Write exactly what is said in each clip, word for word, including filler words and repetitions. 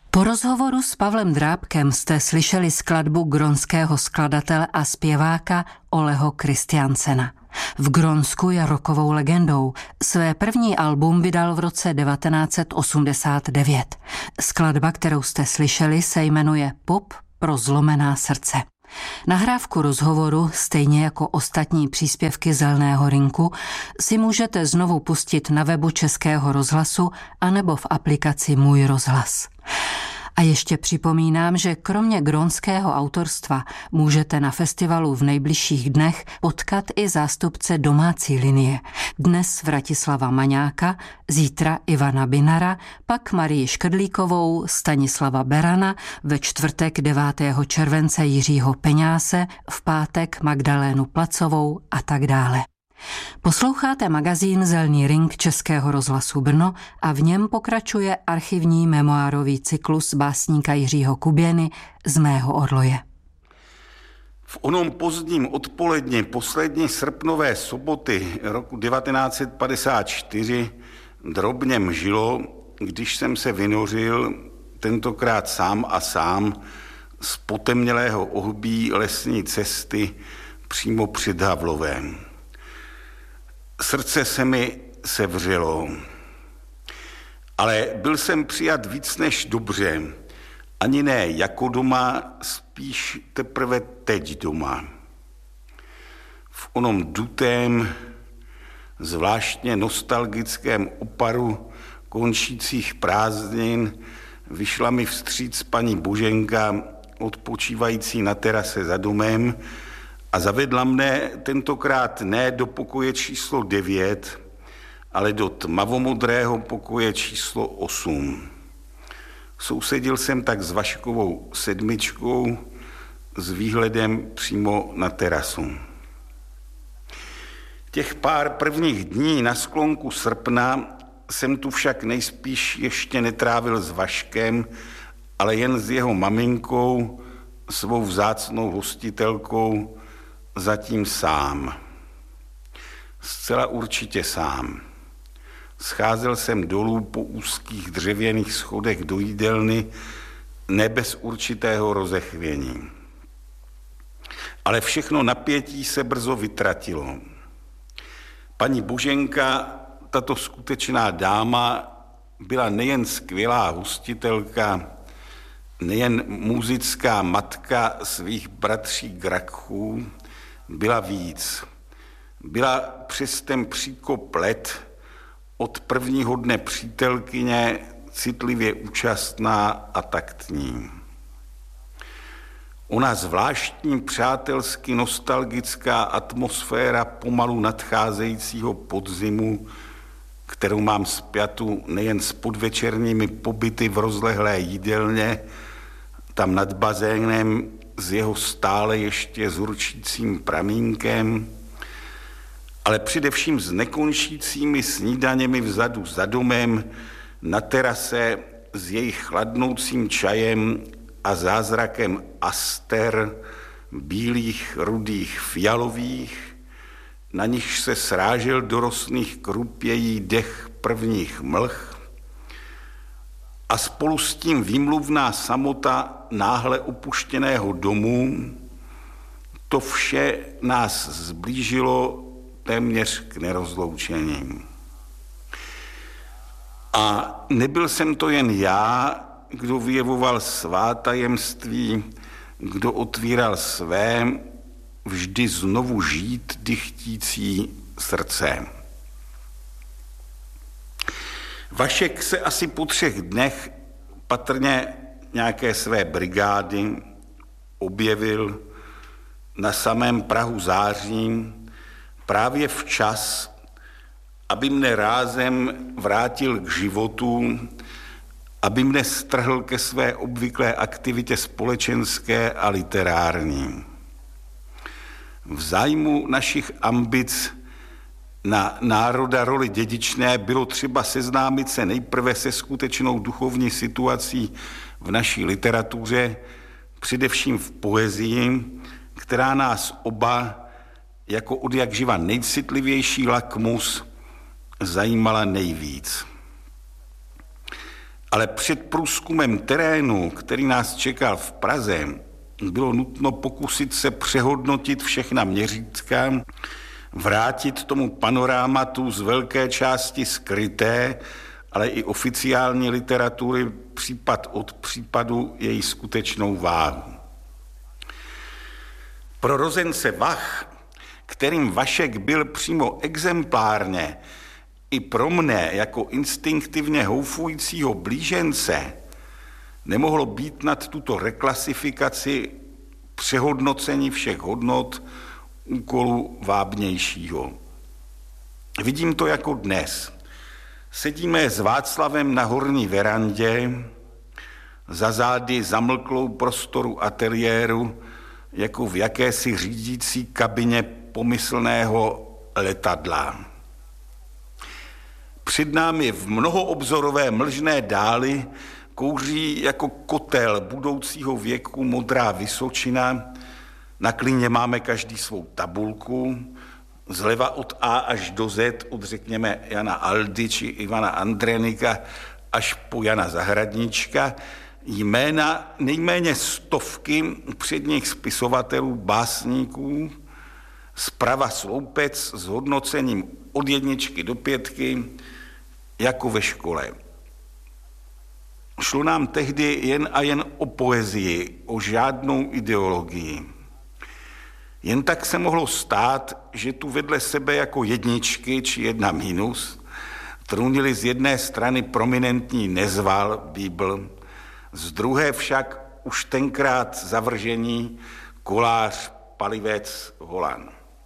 Po rozhovoru s Pavlem Drábkem jste slyšeli skladbu grónského skladatele a zpěváka Oleho Christiansena. V Grónsku je rockovou legendou. Své první album vydal v roce devatenáct set osmdesát devět. Skladba, kterou jste slyšeli, se jmenuje Pop pro zlomená srdce. Nahrávku rozhovoru, stejně jako ostatní příspěvky Zeleného rynku, si můžete znovu pustit na webu Českého rozhlasu anebo v aplikaci Můj rozhlas. A ještě připomínám, že kromě grónského autorstva můžete na festivalu v nejbližších dnech potkat i zástupce domácí linie. Dnes Vratislava Maňáka, zítra Ivana Binara, pak Marii Škedlíkovou, Stanislava Berana, ve čtvrtek devátého července Jiřího Peňáse, v pátek Magdalénu Placovou a tak dále. Posloucháte magazín Zelený rynk Českého rozhlasu Brno a v něm pokračuje archivní memoárový cyklus básníka Jiřího Kuběny Z mého orloje. V onom pozdním odpoledně poslední srpnové soboty roku devatenáct set padesát čtyři drobně mžilo, když jsem se vynořil, tentokrát sám a sám, z potemnělého ohbí lesní cesty přímo před Havlovem. Srdce se mi sevřelo, ale byl jsem přijat víc než dobře. Ani ne jako doma, spíš teprve teď doma. V onom dutém, zvláštně nostalgickém oparu končících prázdnin vyšla mi vstříc paní Boženka, odpočívající na terase za domem, a zavedla mne tentokrát ne do pokoje číslo devět, ale do tmavomodrého pokoje číslo osm. Sousedil jsem tak s Vaškovou sedmičkou s výhledem přímo na terasu. Těch pár prvních dní na sklonku srpna jsem tu však nejspíš ještě netrávil s Vaškem, ale jen s jeho maminkou, svou vzácnou hostitelkou, zatím sám. Zcela určitě sám. Scházel jsem dolů po úzkých dřevěných schodech do jídelny, ne bez určitého rozechvění. Ale všechno napětí se brzo vytratilo. Paní Boženka, tato skutečná dáma, byla nejen skvělá hostitelka, nejen muzická matka svých bratří Grachů, byla víc. Byla přes ten příkop let od prvního dne přítelkyně citlivě účastná a taktní. Ona zvláštní přátelsky nostalgická atmosféra pomalu nadcházejícího podzimu, kterou mám spjatu nejen s podvečerními pobyty v rozlehlé jídelně, tam nad bazénem s jeho stále ještě zurčícím pramínkem, ale především s nekončícími snídaněmi vzadu za domem, na terase s jejich chladnoucím čajem a zázrakem aster, bílých, rudých, fialových, na nichž se srážel do rosných krupějí dech prvních mlh, a spolu s tím výmluvná samota náhle opuštěného domu, to vše nás zblížilo téměř k nerozloučení. A nebyl jsem to jen já, kdo vyjevoval svá tajemství, kdo otvíral své, vždy znovu žít dychtící srdce. Vašek se asi po třech dnech, patrně nějaké své brigády, objevil na samém prahu září právě včas, aby mne rázem vrátil k životu, aby mne strhl ke své obvyklé aktivitě společenské a literární. V zájmu našich ambic na národa roli dědičné bylo třeba seznámit se nejprve se skutečnou duchovní situací v naší literatuře, především v poezii, která nás oba jako odjakživa nejcitlivější lakmus zajímala nejvíc. Ale před průzkumem terénu, který nás čekal v Praze, bylo nutno pokusit se přehodnotit všechna měřítka, vrátit tomu panorámatu z velké části skryté, ale i oficiální literatury případ od případu její skutečnou váhu. Pro rozence vah, kterým Vašek byl přímo exemplárně, i pro mne jako instinktivně houfujícího blížence, nemohlo být nad tuto reklasifikaci přehodnocení všech hodnot úkolu vábnějšího. Vidím to jako dnes. Sedíme s Václavem na horní verandě, za zády zamlklou prostoru ateliéru, jako v jakési řídící kabině pomyslného letadla. Před námi v mnohoobzorové mlžné dáli kouří jako kotel budoucího věku modrá Vysočina. Na klíně máme každý svou tabulku. Zleva od A až do Z, od řekněme Jana Aldy či Ivana Andrenika až po Jana Zahradníčka, jména nejméně stovky předních spisovatelů, básníků, zprava sloupec s hodnocením od jedničky do pětky, jako ve škole. Šlo nám tehdy jen a jen o poezii, o žádnou ideologii. Jen tak se mohlo stát, že tu vedle sebe jako jedničky či jedna mínus trůnili z jedné strany prominentní Nezval, Bíbl, z druhé však už tenkrát zavržení Kolář, Palivec, Holan.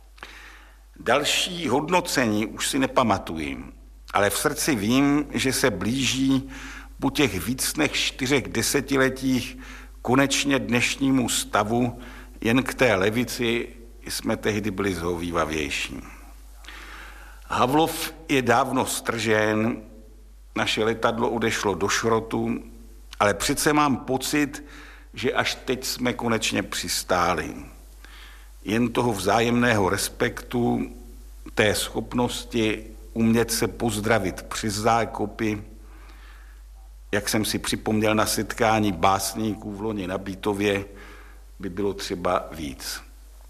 Další hodnocení už si nepamatuji, ale v srdci vím, že se blíží po těch víc než čtyřech desetiletích konečně dnešnímu stavu, jen k té levici jsme tehdy byli zhovývavější. Havlov je dávno stržen, naše letadlo odešlo do šrotu, ale přece mám pocit, že až teď jsme konečně přistáli. Jen toho vzájemného respektu, té schopnosti umět se pozdravit přes zákopy, jak jsem si připomněl na setkání básníků v loni na Bítově, by bylo třeba víc.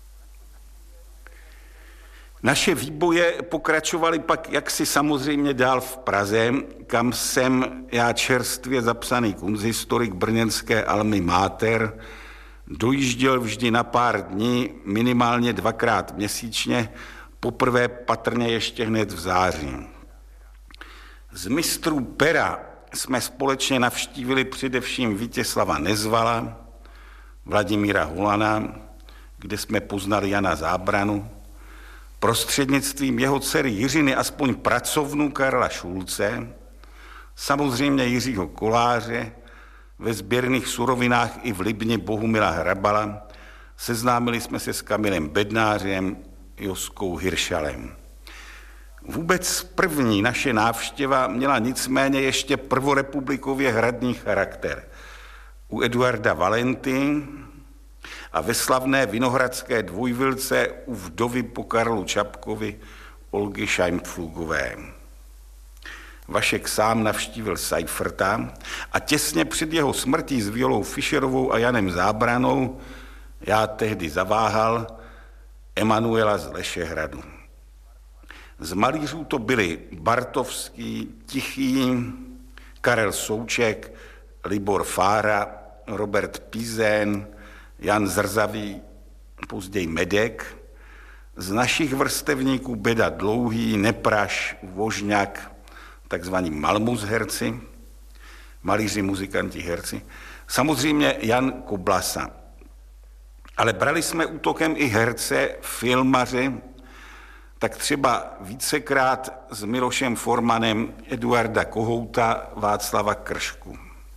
Naše výboje pokračovaly pak jaksi samozřejmě dál v Praze, kam jsem já čerstvě zapsaný kunsthistorik brněnské Almy Mater dojížděl vždy na pár dní, minimálně dvakrát měsíčně, poprvé patrně ještě hned v září. Z mistrů pera jsme společně navštívili především Vítězslava Nezvala, Vladimíra Holana, kde jsme poznali Jana Zábranu, prostřednictvím jeho dcery Jiřiny aspoň pracovnu Karla Šulce, samozřejmě Jiřího Koláře, ve sběrných surovinách i v Libni Bohumila Hrabala, seznámili jsme se s Kamilem Bednářem, Joskou Hiršalem. Vůbec první naše návštěva měla nicméně ještě prvorepublikově hradní charakter. U Eduarda Valenty a ve slavné vinohradské dvojvilce u vdovy po Karlu Čapkovi Olgy Šajmpflugové. Vašek sám navštívil Seiferta a těsně před jeho smrtí s Violou Fischerovou a Janem Zábranou já tehdy zaváhal Emanuela z Lešehradu. Z malířů to byli Bartovský, Tichý, Karel Souček, Libor Fára, Robert Pízen, Jan Zrzavý, později Medek, z našich vrstevníků Beda Dlouhý, Nepraš, Vožňák, takzvaní malmus-herci, malíři, muzikanti, herci, samozřejmě Jan Koblasa. Ale brali jsme útokem i herce, filmaře, tak třeba vícekrát s Milošem Formanem, Eduarda Kohouta, Václava Kršku.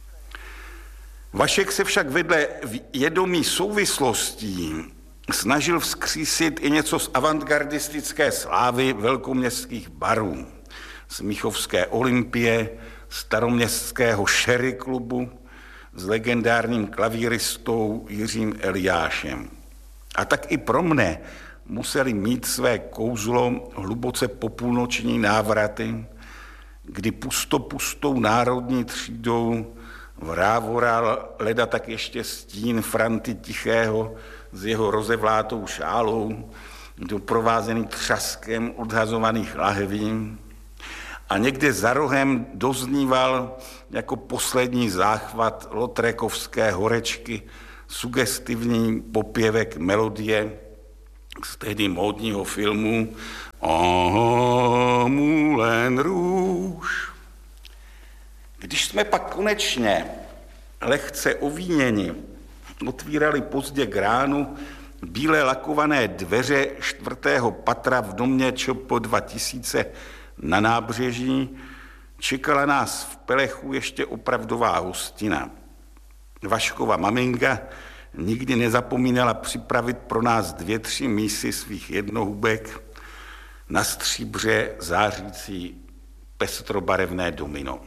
Vašek se však vedle vědomí souvislostí snažil vzkřísit i něco z avantgardistické slávy velkoměstských barů, z Míchovské Olympie, staroměstského Sherry klubu, s legendárním klavíristou Jiřím Eliášem. A tak i pro mne museli mít své kouzlo hluboce popůlnoční návraty, kdy pustopustou národní třídou vrávoral leda tak ještě stín Franty Tichého s jeho rozevlátou šálou, doprovázený třaskem odhazovaných lahví, a někde za rohem dozníval jako poslední záchvat Lotrékovské horečky sugestivní popěvek melodie z tehdy módního filmu Oh, Moulin Rouge. Když jsme pak konečně lehce ovíněni otvírali pozdě k ránu bíle lakované dveře čtvrtého patra v domě ČP dva tisíce na nábřeží, čekala nás v Pelechu ještě opravdová hostina. Vaškova maminka nikdy nezapomínala připravit pro nás dvě, tři mísy svých jednohubek na stříbře zářící pestrobarevné domino.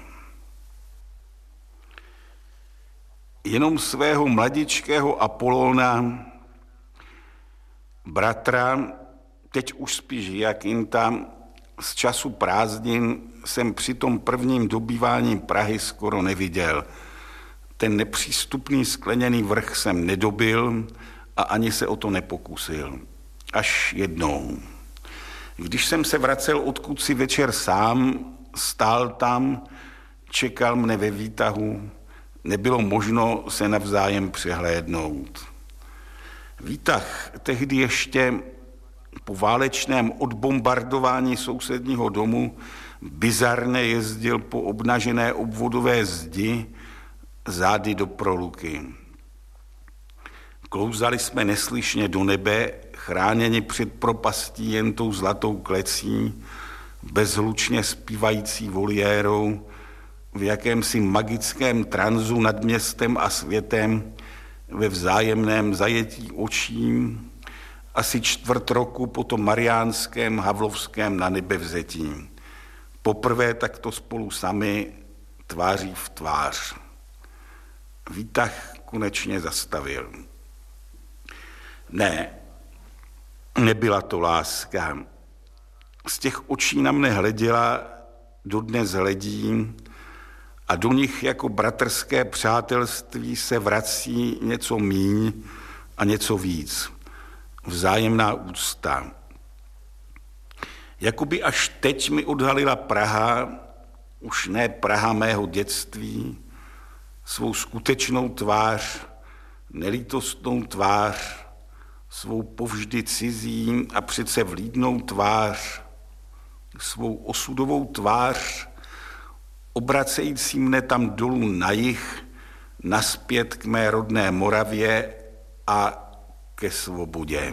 Jenom svého mladičkého Apolóna, bratra, teď už spíš Jakinta, z času prázdnin jsem při tom prvním dobývání Prahy skoro neviděl. Ten nepřístupný skleněný vrch jsem nedobil a ani se o to nepokusil. Až jednou. Když jsem se vracel odkud si večer sám, stál tam, čekal mne ve výtahu, nebylo možno se navzájem přehlédnout. Výtah tehdy ještě po válečném odbombardování sousedního domu bizarně jezdil po obnažené obvodové zdi zády do proluky. Klouzali jsme neslyšně do nebe, chráněni před propastí jen tou zlatou klecí, bezhlučně zpívající voliérou, v jakémsi magickém tranzu nad městem a světem, ve vzájemném zajetí očí, asi čtvrt roku po tom mariánském havlovském na nebevzetí. Poprvé takto spolu sami, tváří v tvář. Výtah konečně zastavil. Ne, nebyla to láska. Z těch očí na mne hleděla, dodnes hledí, a do nich jako bratrské přátelství se vrací něco míň a něco víc. Vzájemná úcta. Jakoby až teď mi odhalila Praha, už ne Praha mého dětství, svou skutečnou tvář, nelítostnou tvář, svou povždy cizí a přece vlídnou tvář, svou osudovou tvář, obracející mne tam dolů na jih, naspět k mé rodné Moravě a ke svobodě.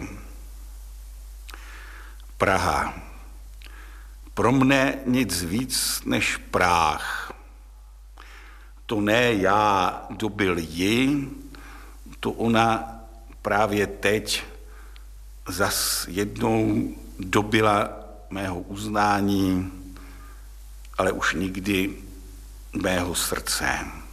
Praha. Pro mne nic víc než práh. To ne já dobil ji, to ona právě teď zas jednou dobila mého uznání, ale už nikdy mého srdce.